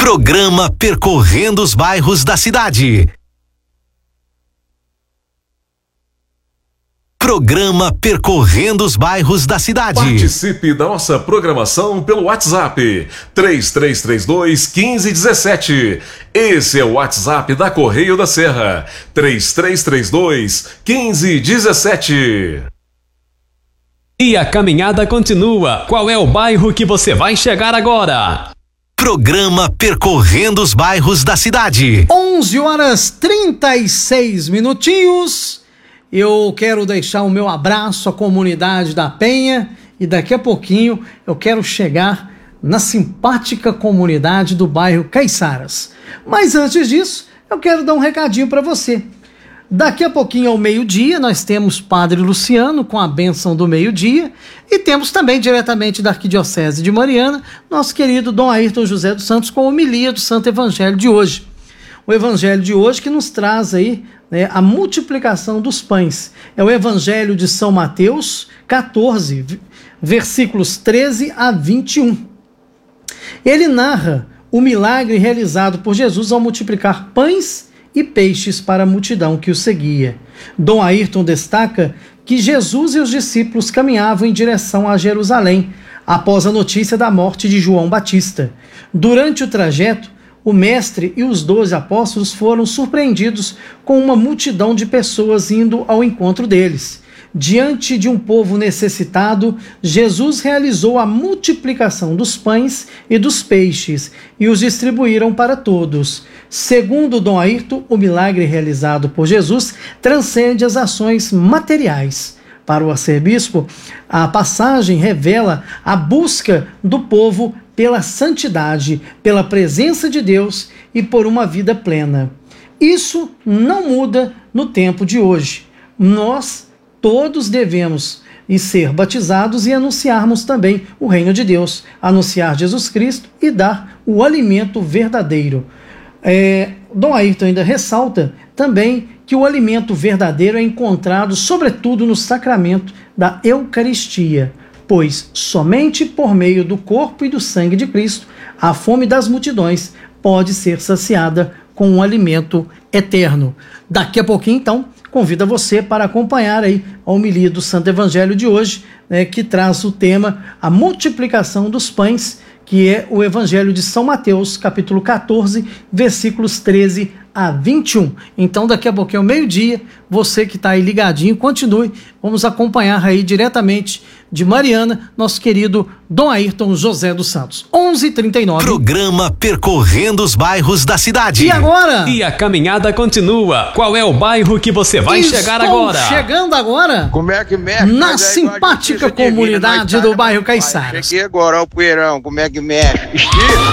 Programa Percorrendo os Bairros da Cidade. Programa Percorrendo os Bairros da Cidade. Participe da nossa programação pelo WhatsApp 3332-1517. Esse é o WhatsApp da Correio da Serra, 3332-1517. E a caminhada continua. Qual é o bairro que você vai chegar agora? Programa Percorrendo os Bairros da Cidade. 11h36. Eu quero deixar o meu abraço à comunidade da Penha e daqui a pouquinho eu quero chegar na simpática comunidade do bairro Caiçaras. Mas antes disso, eu quero dar um recadinho para você. Daqui a pouquinho ao meio-dia nós temos Padre Luciano com a bênção do meio-dia e temos também diretamente da Arquidiocese de Mariana nosso querido Dom Ayrton José dos Santos com a homilia do Santo Evangelho de hoje. O Evangelho de hoje que nos traz aí a multiplicação dos pães. É o Evangelho de São Mateus 14, versículos 13 a 21. Ele narra o milagre realizado por Jesus ao multiplicar pães e peixes para a multidão que o seguia. Dom Ayrton destaca que Jesus e os discípulos caminhavam em direção a Jerusalém, após a notícia da morte de João Batista. Durante o trajeto, o mestre e os 12 apóstolos foram surpreendidos com uma multidão de pessoas indo ao encontro deles. Diante de um povo necessitado, Jesus realizou a multiplicação dos pães e dos peixes e os distribuíram para todos. Segundo Dom Ayrton, o milagre realizado por Jesus transcende as ações materiais. Para o arcebispo, a passagem revela a busca do povo pela santidade, pela presença de Deus e por uma vida plena. Isso não muda no tempo de hoje. Nós todos devemos ser batizados e anunciarmos também o reino de Deus, anunciar Jesus Cristo e dar o alimento verdadeiro. Dom Ayrton ainda ressalta também que o alimento verdadeiro é encontrado sobretudo no sacramento da Eucaristia, pois somente por meio do corpo e do sangue de Cristo a fome das multidões pode ser saciada com um alimento eterno. Daqui a pouquinho, então, convido você para acompanhar aí a homilia do Santo Evangelho de hoje, que traz o tema a multiplicação dos pães, que é o Evangelho de São Mateus, capítulo 14, versículos 13 a 21. Então, daqui a pouquinho, ao meio-dia, você que está aí ligadinho, continue. Vamos acompanhar aí diretamente de Mariana, nosso querido Dom Ayrton José dos Santos. 11h39. Programa Percorrendo os Bairros da Cidade. E agora? E a caminhada continua. Qual é o bairro que você vai chegar agora? Chegando agora. Como é que mexe? Na simpática comunidade do bairro Caiçaras. Cheguei agora, ó, o poeirão, como é que mexe?